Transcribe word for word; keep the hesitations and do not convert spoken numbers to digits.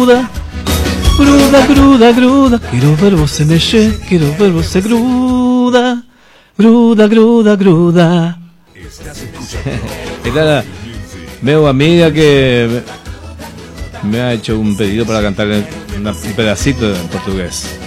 Gruda, gruda, gruda, quiero ver você mexer, quiero ver você gruda, gruda, gruda, gruda. Esta la veo amiga que me ha hecho un pedido para cantar un pedacito en portugués.